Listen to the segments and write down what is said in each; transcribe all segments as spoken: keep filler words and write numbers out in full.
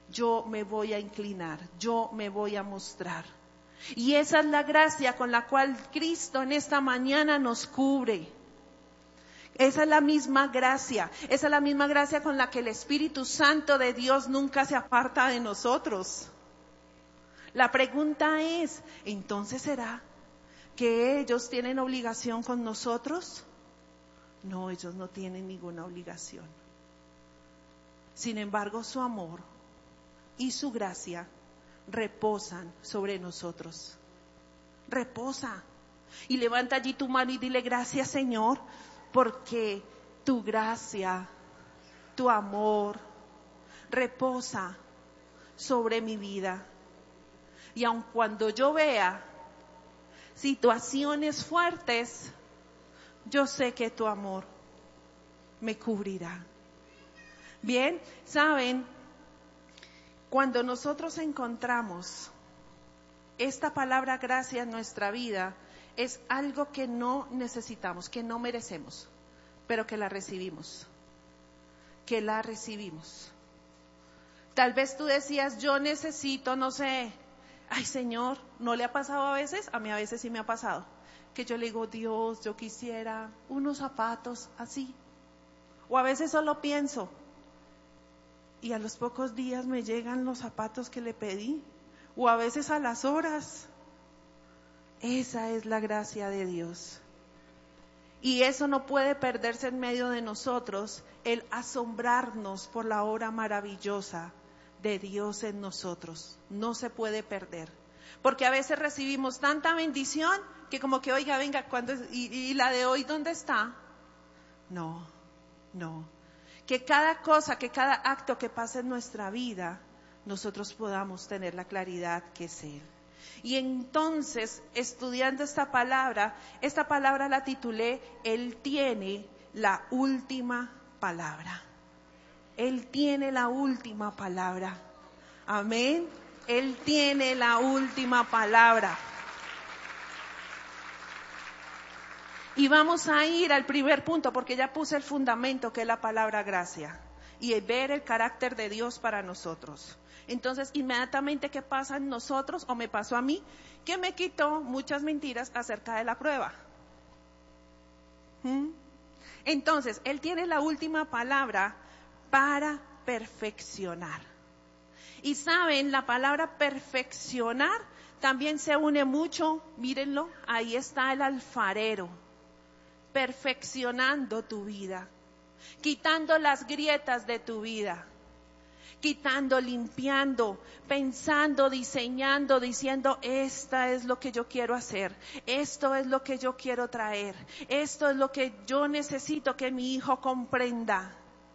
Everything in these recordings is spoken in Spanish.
yo me voy a inclinar, yo me voy a mostrar. Y esa es la gracia con la cual Cristo en esta mañana nos cubre. Esa es la misma gracia, esa es la misma gracia con la que el Espíritu Santo de Dios nunca se aparta de nosotros. La pregunta es, ¿entonces será que ellos tienen obligación con nosotros? No, ellos no tienen ninguna obligación. Sin embargo, su amor y su gracia reposan sobre nosotros. Reposa. Y levanta allí tu mano y dile: gracias, Señor, porque tu gracia, tu amor reposa sobre mi vida. Y aun cuando yo vea situaciones fuertes, yo sé que tu amor me cubrirá. Bien, saben, cuando nosotros encontramos esta palabra gracia en nuestra vida, es algo que no necesitamos, que no merecemos, pero que la recibimos, que la recibimos. Tal vez tú decías, yo necesito, no sé, ay Señor, ¿no le ha pasado a veces? A mí a veces sí me ha pasado, que yo le digo, Dios, yo quisiera unos zapatos así, o a veces solo pienso, y a los pocos días me llegan los zapatos que le pedí, o a veces a las horas. Esa es la gracia de Dios. Y eso no puede perderse en medio de nosotros, el asombrarnos por la obra maravillosa de Dios en nosotros. No se puede perder. Porque a veces recibimos tanta bendición que como que, oiga, venga, ¿cuándo es? ¿Y, y la de hoy dónde está? No, no. Que cada cosa, que cada acto que pase en nuestra vida, nosotros podamos tener la claridad que es Él. Y entonces, estudiando esta palabra, esta palabra la titulé, Él tiene la última palabra. Él tiene la última palabra. Amén. Él tiene la última palabra. Y vamos a ir al primer punto, porque ya puse el fundamento, que es la palabra gracia, y ver el carácter de Dios para nosotros. Entonces, inmediatamente, ¿qué pasa en nosotros? O me pasó a mí, que me quitó muchas mentiras acerca de la prueba. ¿Mm? Entonces, Él tiene la última palabra para perfeccionar. Y saben, la palabra perfeccionar también se une mucho, mírenlo, ahí está el alfarero, perfeccionando tu vida, quitando las grietas de tu vida, quitando, limpiando, pensando, diseñando, diciendo, esta es lo que yo quiero hacer, esto es lo que yo quiero traer, esto es lo que yo necesito que mi hijo comprenda.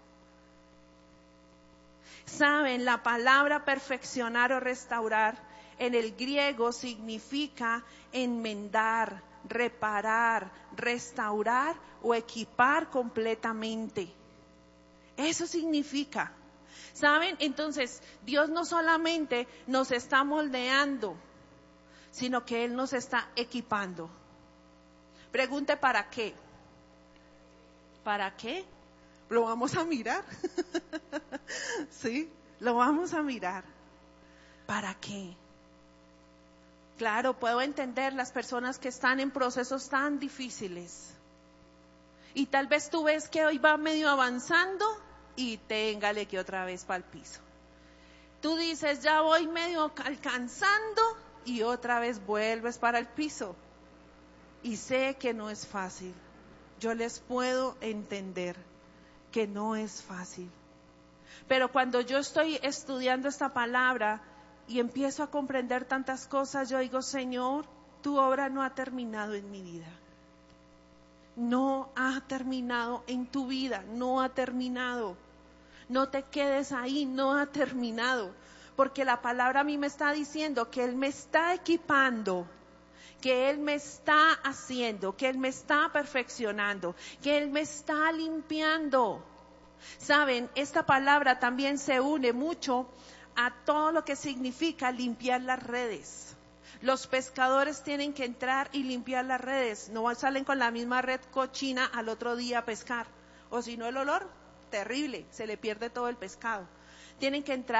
Saben, la palabra perfeccionar o restaurar en el griego significa enmendar, reparar, restaurar o equipar completamente. Eso significa. ¿Saben? Entonces, Dios no solamente nos está moldeando, sino que Él nos está equipando. Pregunte, ¿para qué? ¿Para qué? Lo vamos a mirar. ¿Sí? Lo vamos a mirar. ¿Para qué? Claro, puedo entender las personas que están en procesos tan difíciles. Y tal vez tú ves que hoy va medio avanzando y téngale que otra vez para el piso. Tú dices, ya voy medio alcanzando y otra vez vuelves para el piso. Y sé que no es fácil. Yo les puedo entender que no es fácil. Pero cuando yo estoy estudiando esta palabra y empiezo a comprender tantas cosas, yo digo, Señor, tu obra no ha terminado en mi vida. No ha terminado en tu vida, no ha terminado. No te quedes ahí, no ha terminado. Porque la palabra a mí me está diciendo que Él me está equipando, que Él me está haciendo, que Él me está perfeccionando, que Él me está limpiando. Saben, esta palabra también se une mucho a todo lo que significa limpiar las redes. Los pescadores tienen que entrar y limpiar las redes, no salen con la misma red cochina al otro día a pescar, o si no el olor, terrible, se le pierde todo el pescado. Tienen que entrar